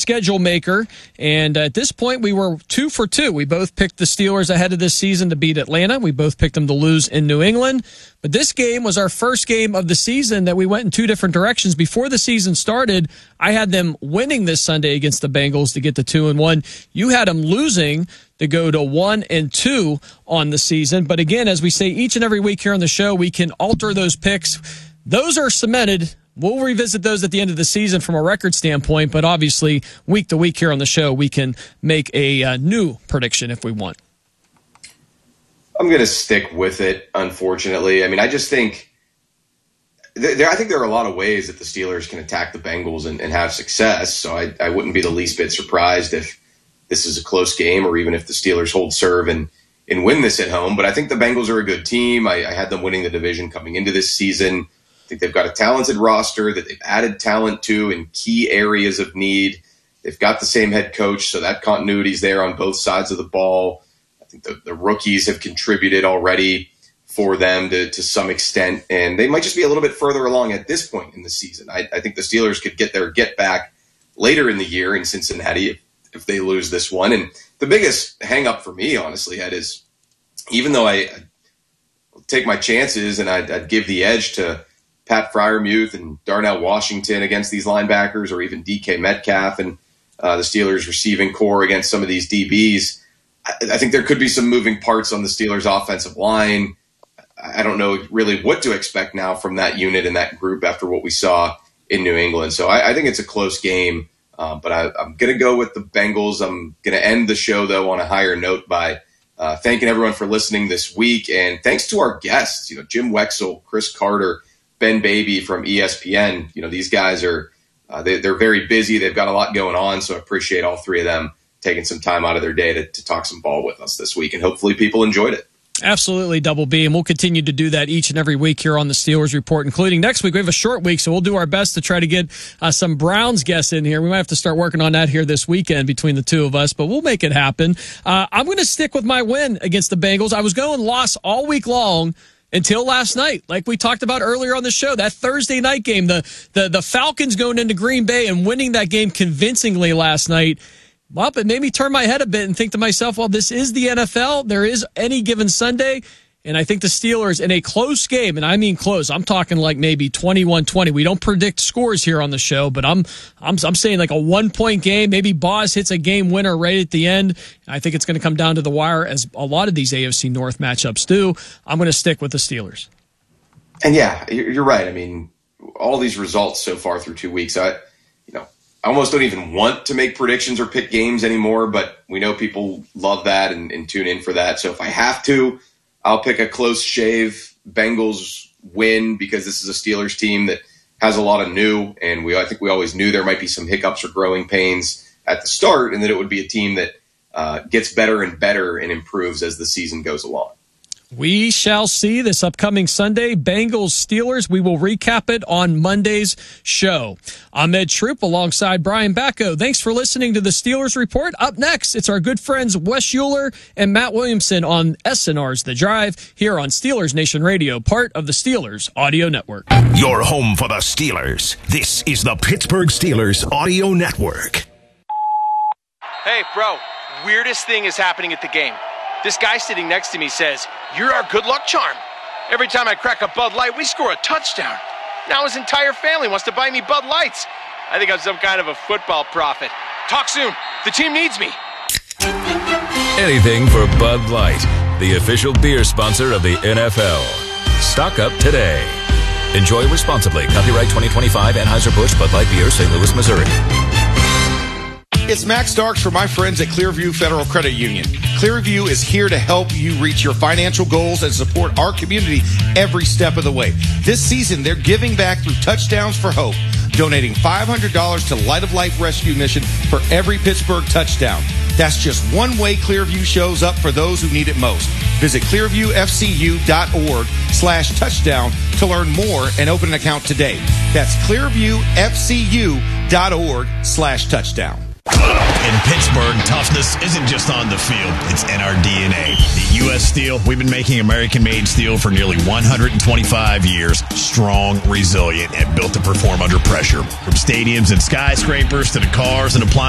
schedule maker, and at this point we were 2 for 2. We both picked the Steelers ahead of this season to beat Atlanta. We both picked them to lose in New England. But this game was our first game of the season that we went in two different directions. Before the season started, I had them winning this Sunday against the Bengals to get to 2-1. You had them losing to go to 1-2 on the season. But again, as we say each and every week here on the show, we can alter those picks. Those are cemented. We'll revisit those at the end of the season from a record standpoint, but obviously week to week here on the show, we can make a new prediction if we want. I'm going to stick with it, unfortunately. I mean, I just think I think there are a lot of ways that the Steelers can attack the Bengals and have success, so I wouldn't be the least bit surprised if this is a close game or even if the Steelers hold serve and win this at home. But I think the Bengals are a good team. I had them winning the division coming into this season. I think they've got a talented roster that they've added talent to in key areas of need. They've got the same head coach, so that continuity is there on both sides of the ball. I think the rookies have contributed already for them to some extent, and they might just be a little bit further along at this point in the season. I think the Steelers could get their get back later in the year in Cincinnati if they lose this one. And the biggest hang up for me, honestly, Ed, is even though I take my chances and I'd give the edge to Pat Freiermuth and Darnell Washington against these linebackers, or even DK Metcalf and the Steelers receiving core against some of these DBs, I think there could be some moving parts on the Steelers offensive line. I don't know really what to expect now from that unit and that group after what we saw in New England. So I think it's a close game, but I'm going to go with the Bengals. I'm going to end the show, though, on a higher note by thanking everyone for listening this week. And thanks to our guests, Jim Wexell, Chris Carter, Ben Baby from ESPN. These guys are they're very busy. They've got a lot going on, so I appreciate all three of them taking some time out of their day to talk some ball with us this week, and hopefully people enjoyed it. Absolutely, Double B, and we'll continue to do that each and every week here on the Steelers Report, including next week. We have a short week, so we'll do our best to try to get some Browns guests in here. We might have to start working on that here this weekend between the two of us, but we'll make it happen. I'm going to stick with my win against the Bengals. I was going loss all week long until last night, like we talked about earlier on the show, that Thursday night game, the Falcons going into Green Bay and winning that game convincingly last night. Well, it made me turn my head a bit and think to myself, well, this is the NFL. There is any given Sunday. And I think the Steelers in a close game, and I mean close, I'm talking like maybe 21-20. We don't predict scores here on the show, but I'm saying like a 1-point game. Maybe Boz hits a game winner right at the end. I think it's going to come down to the wire, as a lot of these AFC North matchups do. I'm going to stick with the Steelers. And yeah, you're right. I mean, all these results so far through 2 weeks, I almost don't even want to make predictions or pick games anymore, but we know people love that and tune in for that. So if I have to, I'll pick a close shave Bengals win, because this is a Steelers team that has a lot of new, and I think we always knew there might be some hiccups or growing pains at the start, and that it would be a team that gets better and better and improves as the season goes along. We shall see this upcoming Sunday, Bengals-Steelers. We will recap it on Monday's show. I'm Ed Troop alongside Brian Bacco. Thanks for listening to the Steelers Report. Up next, it's our good friends Wes Euler and Matt Williamson on SNR's The Drive here on Steelers Nation Radio, part of the Steelers Audio Network. Your home for the Steelers. This is the Pittsburgh Steelers Audio Network. Hey, bro, weirdest thing is happening at the game. This guy sitting next to me says, "You're our good luck charm. Every time I crack a Bud Light, we score a touchdown." Now his entire family wants to buy me Bud Lights. I think I'm some kind of a football prophet. Talk soon. The team needs me. Anything for Bud Light, the official beer sponsor of the NFL. Stock up today. Enjoy responsibly. Copyright 2025 Anheuser-Busch Bud Light Beer, St. Louis, Missouri. It's Max Starks for my friends at Clearview Federal Credit Union. Clearview is here to help you reach your financial goals and support our community every step of the way. This season, they're giving back through Touchdowns for Hope, donating $500 to Light of Life Rescue Mission for every Pittsburgh touchdown. That's just one way Clearview shows up for those who need it most. Visit clearviewfcu.org/touchdown to learn more and open an account today. That's clearviewfcu.org/touchdown. In Pittsburgh, toughness isn't just on the field, it's in our DNA. At U.S. Steel, we've been making American-made steel for nearly 125 years, strong, resilient, and built to perform under pressure. From stadiums and skyscrapers to the cars and appliances,